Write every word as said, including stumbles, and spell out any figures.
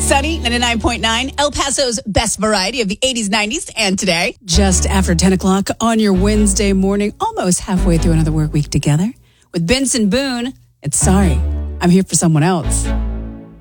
Sunny, ninety-nine point nine, El Paso's best variety of the eighties, nineties, and today. Just after ten o'clock on your Wednesday morning, almost halfway through another work week together. With Benson Boone, it's Sorry, I'm Here for Someone Else.